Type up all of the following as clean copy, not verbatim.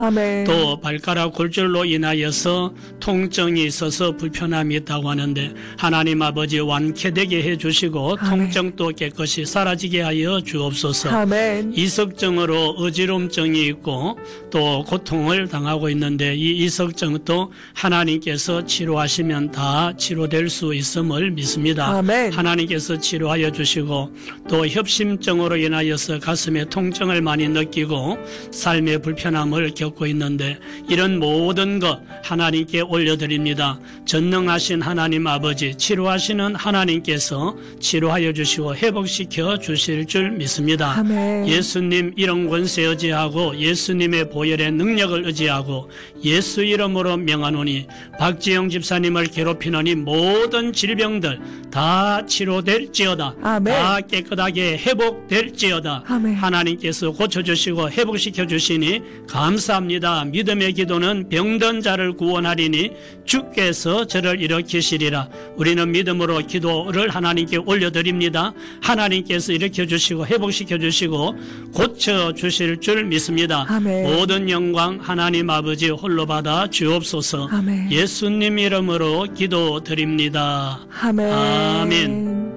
아멘. 또 발가락 골절로 인하여서 통증이 있어서 불편함이 있다고 하는데 하나님 아버지 완쾌되게 해주시고 아멘. 통증도 깨끗이 사라지게 하여 주옵소서. 아멘. 이석증으로 어지럼증이 있고 또 고통을 당하고 있는데 이 이석증도 하나님께서 치료하시면 다 치료될 수 있음을 믿습니다. 아멘. 하나님께서 치료하여 주시고 또 협심증으로 인하여서 가슴에 통증을 많이 느끼고 삶의 불편함을 겪고 있는데 이런 모든 것 하나님께 올려드립니다. 전능하신 하나님 아버지, 치료하시는 하나님께서 치료하여 주시고 회복시켜 주실 줄 믿습니다. 아멘. 예수님 이름 권세 의지하고 예수님의 보혈의 능력을 의지하고 예수 이름으로 명하노니 박지영 집사님을 괴롭히는 이 모든 질병들 다 치료될지어다. 아멘. 다 깨끗하게 회복될지어다. 아멘. 하나님께서 고쳐주시고 회복시켜 주시니 감사합니다. 믿음의 기도는 병든 자를 구원하리니 주께서 저를 일으키시리라. 우리는 믿음으로 기도를 하나님께 올려드립니다. 하나님께서 일으켜주시고 회복시켜주시고 고쳐주실 줄 믿습니다. 아멘. 모든 영광 하나님 아버지 홀로 받아 주옵소서. 아멘. 예수님 이름으로 기도드립니다. 아멘. 아멘.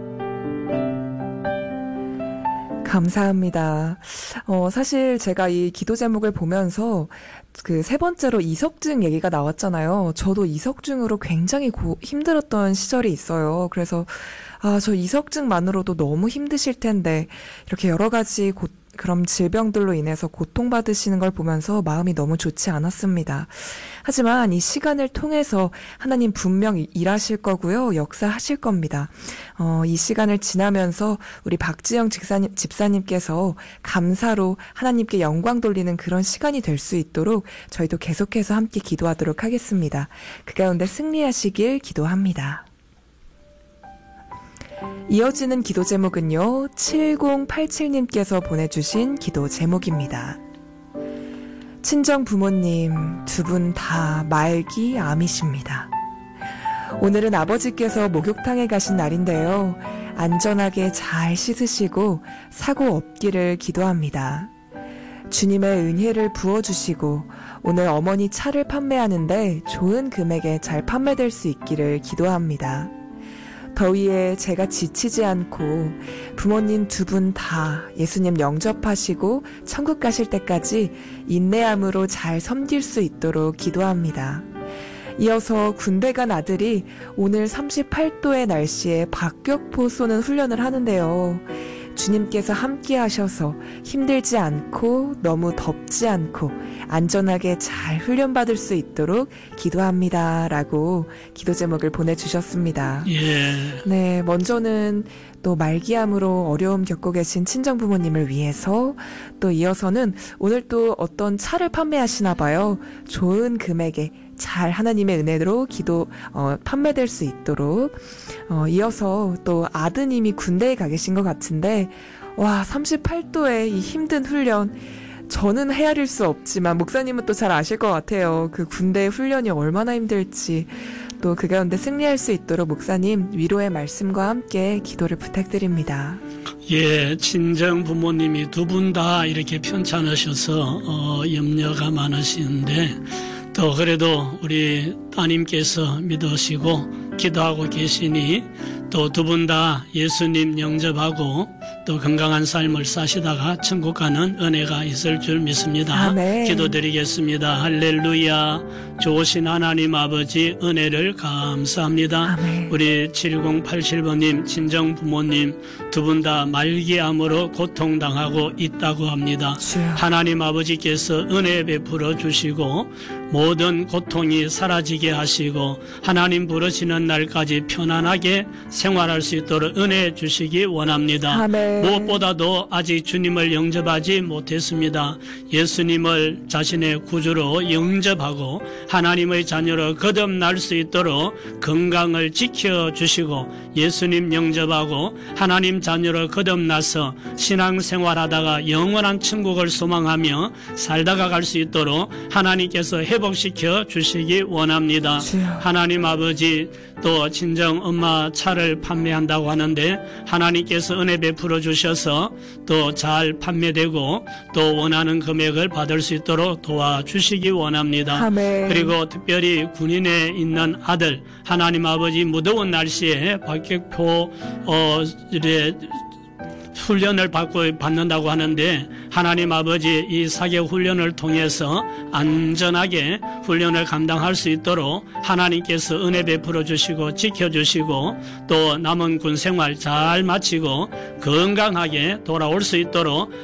감사합니다. 사실 제가 이 기도 제목을 보면서 그 세 번째로 이석증 얘기가 나왔잖아요. 저도 이석증으로 굉장히 힘들었던 시절이 있어요. 그래서 저 이석증만으로도 너무 힘드실 텐데 이렇게 여러 가지 그런 질병들로 인해서 고통받으시는 걸 보면서 마음이 너무 좋지 않았습니다. 하지만 이 시간을 통해서 하나님 분명 일하실 거고요. 역사하실 겁니다. 이 시간을 지나면서 우리 박지영 집사님께서 감사로 하나님께 영광 돌리는 그런 시간이 될 수 있도록 저희도 계속해서 함께 기도하도록 하겠습니다. 그 가운데 승리하시길 기도합니다. 이어지는 기도 제목은요, 7087님께서 보내주신 기도 제목입니다. 친정 부모님 두 분 다 말기 암이십니다. 오늘은 아버지께서 목욕탕에 가신 날인데요. 안전하게 잘 씻으시고 사고 없기를 기도합니다. 주님의 은혜를 부어주시고 오늘 어머니 차를 판매하는데 좋은 금액에 잘 판매될 수 있기를 기도합니다. 더위에 제가 지치지 않고 부모님 두 분 다 예수님 영접하시고 천국 가실 때까지 인내함으로 잘 섬길 수 있도록 기도합니다. 이어서 군대 간 아들이 오늘 38도의 날씨에 박격포 쏘는 훈련을 하는데요. 주님께서 함께 하셔서 힘들지 않고 너무 덥지 않고 안전하게 잘 훈련받을 수 있도록 기도합니다. 라고 기도 제목을 보내주셨습니다. 예. 네, 먼저는 또 말기암으로 어려움 겪고 계신 친정 부모님을 위해서 또 이어서는 오늘 또 어떤 차를 판매하시나 봐요. 좋은 금액에 잘 하나님의 은혜로 판매될 수 있도록 이어서 또 아드님이 군대에 가 계신 것 같은데 38도의 이 힘든 훈련 저는 헤아릴 수 없지만 목사님은 또 잘 아실 것 같아요. 그 군대 훈련이 얼마나 힘들지 또 그 가운데 승리할 수 있도록 목사님 위로의 말씀과 함께 기도를 부탁드립니다. 예, 친정 부모님이 두 분 다 이렇게 편찮으셔서 염려가 많으시는데 또 그래도 우리 따님께서 믿으시고 기도하고 계시니 또 두 분 다 예수님 영접하고 또 건강한 삶을 사시다가 천국 가는 은혜가 있을 줄 믿습니다. 아멘. 기도드리겠습니다. 할렐루야. 좋으신 하나님 아버지 은혜를 감사합니다. 아멘. 우리 7087번님 친정 부모님 두 분 다 말기암으로 고통당하고 있다고 합니다. 주여. 하나님 아버지께서 은혜 베풀어 주시고 모든 고통이 사라지게 하시고 하나님 부르시는 날까지 편안하게 생활할 수 있도록 은혜 주시기 원합니다. 아멘. 무엇보다도 아직 주님을 영접하지 못했습니다. 예수님을 자신의 구주로 영접하고 하나님의 자녀로 거듭날 수 있도록 건강을 지켜주시고 예수님 영접하고 하나님 자녀로 거듭나서 신앙생활하다가 영원한 천국을 소망하며 살다가 갈 수 있도록 하나님께서 회복시켜 주시기 원합니다. 주여. 하나님 아버지, 또 친정 엄마 차를 판매한다고 하는데 하나님께서 은혜 베풀어 주셔서 또 잘 판매되고 또 원하는 금액을 받을 수 있도록 도와주시기 원합니다. 아멘. 그리고 특별히 군인에 있는 아들, 하나님 아버지 무더운 날씨에 박격포 훈련을 받는다고 하는데 하나님 아버지 이 사격 훈련을 통해서 안전하게 훈련을 감당할 수 있도록 하나님께서 은혜 베풀어 주시고 지켜주시고 또 남은 군 생활 잘 마치고 건강하게 돌아올 수 있도록